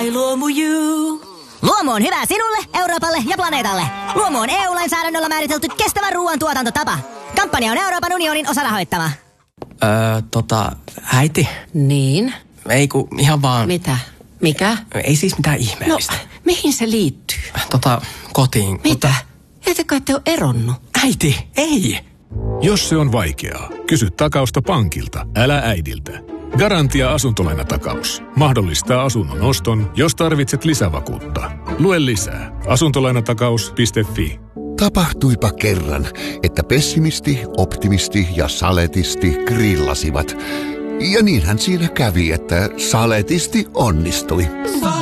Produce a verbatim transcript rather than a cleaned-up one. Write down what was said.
My Luomu-you. Luomu on hyvä sinulle, Euroopalle ja planeetalle. Luomu on E U-lainsäädännöllä määritelty kestävän ruoan tuotantotapa. Kampanja on Euroopan unionin osarahoittama. Öö, tota, äiti. Niin? Ei ku, ihan vaan... Mitä? Mikä? Ei siis mitään ihmeellistä. No, mihin se liittyy? Tota, kotiin. Mitä? Mutta... Ette kai te ole eronnut? Äiti, ei! Jos se on vaikeaa, kysy takausta pankilta, älä äidiltä. Garantia asuntolainatakaus mahdollistaa asunnon oston, jos tarvitset lisävakuutta. Lue lisää asuntolainatakaus piste fi. Tapahtuipa kerran, että pessimisti, optimisti ja saletisti grillasivat. Ja niinhän siinä kävi, että saletisti onnistui.